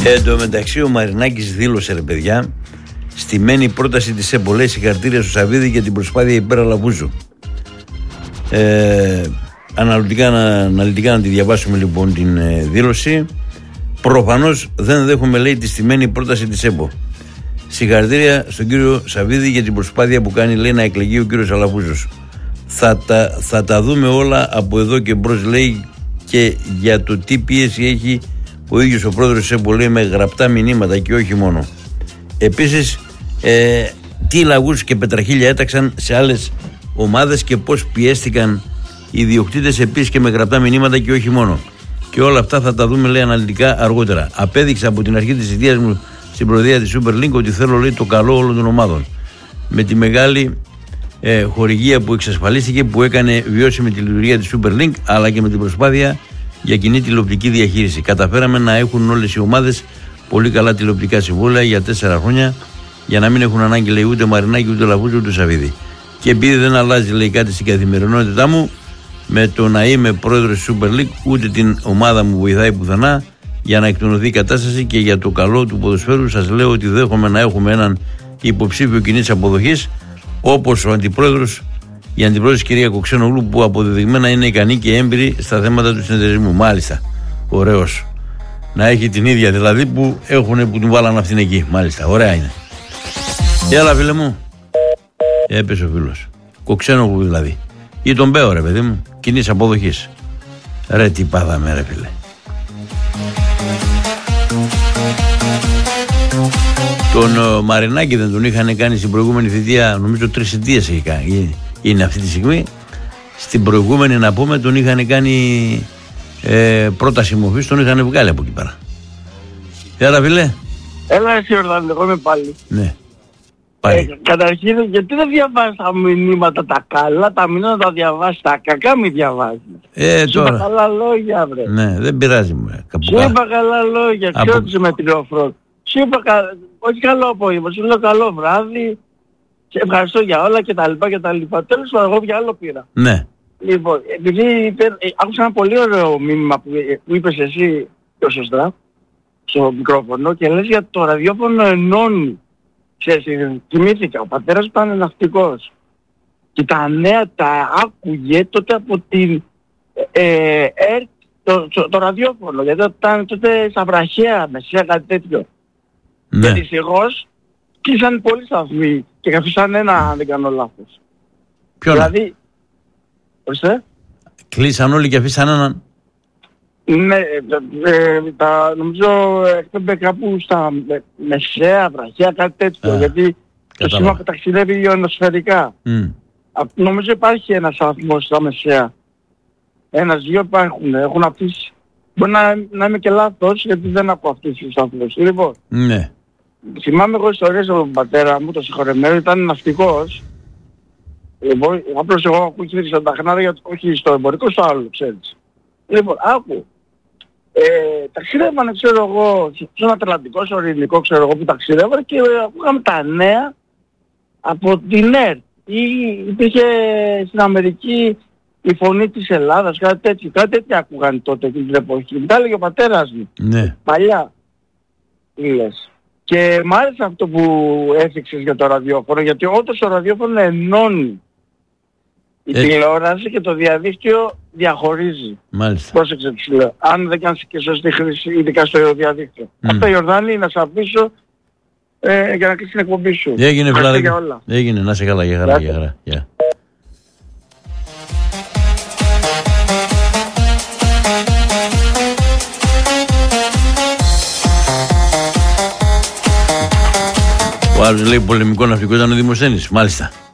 Εν τω μεταξύ ο Μαρινάκης δήλωσε, ρε παιδιά, στημένη πρόταση της ΕΠΟ, λέει συγχαρητήρια στο Σαββίδη για την προσπάθεια υπέρ Αλαβούζου. Αναλυτικά να τη διαβάσουμε λοιπόν την δήλωση. Προφανώς δεν δέχομαι, λέει, τη στημένη πρόταση της ΕΠΟ. Συγχαρητήρια στον κύριο Σαββίδη για την προσπάθεια που κάνει, λέει, να εκλεγεί ο κύριος Αλαβούζος. Θα τα δούμε όλα από εδώ και μπρος, λέει, και για το τι πίεση έχει ο ίδιος ο πρόεδρος της ΕΠΟ, λέει, με γραπτά μηνύματα και όχι μόνο. Επίσης, τι λαγούς και πετραχίλια έταξαν σε άλλες ομάδες και πώς πιέστηκαν οι ιδιοκτήτες επίσης και με γραπτά μηνύματα και όχι μόνο. Και όλα αυτά θα τα δούμε, λέει, αναλυτικά αργότερα. Απέδειξα από την αρχή της θητείας μου στην προεδρία της Super League ότι θέλω, λέει, το καλό όλων των ομάδων. Με τη μεγάλη χορηγία που εξασφαλίστηκε, που έκανε βιώσιμη τη λειτουργία της Super League, αλλά και με την προσπάθεια για κοινή τηλεοπτική διαχείριση. Καταφέραμε να έχουν όλες οι ομάδες πολύ καλά τηλεοπτικά συμβόλαια για 4 χρόνια, για να μην έχουν ανάγκη, λέει, ούτε Μαρινάκη, ούτε Λαβούζου, ούτε Σαββίδη. Και επειδή δεν αλλάζει, λέει, κάτι στην καθημερινότητά μου, με το να είμαι πρόεδρος της Super League, ούτε την ομάδα μου βοηθάει πουθενά για να εκτονωθεί η κατάσταση και για το καλό του ποδοσφαίρου. Σας λέω ότι δέχομαι να έχουμε έναν υποψήφιο κοινής αποδοχής, όπως ο αντιπρόεδρος, η αντιπρόεδρος κυρία Κοξένογλου, που αποδεδειγμένα είναι ικανή και έμπειρη στα θέματα του συνεταιρισμού. Μάλιστα. Ωραίος. Να έχει την ίδια δηλαδή που την βάλαν αυτήν εκεί. Μάλιστα. Ωραία είναι. Έλα, φίλε μου. Έπεσε ο φίλος. Κοξένογλου δηλαδή. Ή τον Μπέο, ρε παιδί μου. Κοινής αποδοχής. Ρε, τι πάθαμε, ρε φίλε. Τον Μαρινάκη δεν τον είχαν κάνει στην προηγούμενη θητεία, νομίζω 3 θητείες έχει κάνει. Είναι αυτή τη στιγμή. Στην προηγούμενη, να πούμε, τον είχαν κάνει πρόταση μορφής, τον είχαν βγάλει από εκεί πέρα. Έλα, φίλε. Έλα, εσύ, Ορδάνη, εγώ είμαι πάλι. Ναι. Καταρχήν, γιατί δεν διαβάζεις τα μηνύματα τα καλά, τα μηνύματα τα διαβάζεις, τα κακά μη διαβάζεις. Σου είπα καλά λόγια, βρε. Ναι, δεν πειράζει, μου. Σου είπα καλά λόγια, ξέρω ότι είσαι με τηλεοφρόν. Σου είπα, όχι καλό απόγευμα, σου λέω καλό βράδυ, σε ευχαριστώ για όλα κτλ. Τέλος πάντων, εγώ για άλλο πήρα. Ναι. Λοιπόν, επειδή άκουσα ένα πολύ ωραίο μήνυμα που είπες εσύ πιο σωστά, στο μικρόφωνο, και λες για το ραδιόφωνο ενώνει. Ξέρεις, θυμήθηκα, ο πατέρας ήταν ναυτικός και τα νέα τα άκουγε τότε από την το ραδιόφωνο, γιατί ήταν τότε στα βραχαία, μεσαία, κάτι τέτοιο. Ναι. Και δυστυχώς κλείσαν πολλοί σταθμοί και αφήσαν ένα, αν δεν κάνω λάθος. Ποιον? Δηλαδή, ορίστε. Κλείσαν όλοι και αφήσαν έναν. Ναι, νομίζω έκπαιμπε κάπου στα μεσαία, βραχαία, κάτι τέτοιο, γιατί το σήμα ταξιδεύει ιονοσφαιρικά. Νομίζω υπάρχει ένας σταθμός στα μεσαία. Ένας-δύο υπάρχουν, έχουν αφήσει. Μπορεί να είμαι και λάθος, γιατί δεν έχω αφήσει σταθμός. Λοιπόν, ναι. Θυμάμαι εγώ ιστορίες από τον πατέρα μου, το συγχωρεμένο, ήταν ναυτικός. Λοιπόν, απλώς εγώ ακούγησα τα χνάρια, όχι στο εμπορικό, στο άλλο, ξέρεις. Λοιπόν, άκου. Ταξιδεύανε, ξέρω εγώ, στον Ατλαντικό, στο Ειρηνικό, ξέρω εγώ, που ταξιδεύανε και ακούγαμε τα νέα από την ΕΡΤ. Ή υπήρχε στην Αμερική η Φωνή της Ελλάδας, κάτι τέτοιο. Κάτι τέτοιο ακούγανε τότε την εποχή. Μετά έλεγε ο πατέρας μου. Ναι. Παλιά. Λες. Και μ' άρεσε αυτό που έθιξες για το ραδιόφωνο, γιατί όντως το ραδιόφωνο ενώνει. Η τηλεόραση και το διαδίκτυο διαχωρίζει. Μάλιστα. Πρόσεξε τι σου λέω. Αν δεν κάνεις και σωστή χρήση, ειδικά στο διαδίκτυο. Αυτό, Ιορδάνη, να σε αφήσω για να κλείσει την εκπομπή σου. Έγινε, Βλάδη. Έγινε, να σε καλά, για χαρά. Για χαρά. Yeah. Ο άλλος λέει πολεμικό ναυτικό ήταν ο Δημοσθένης. Μάλιστα.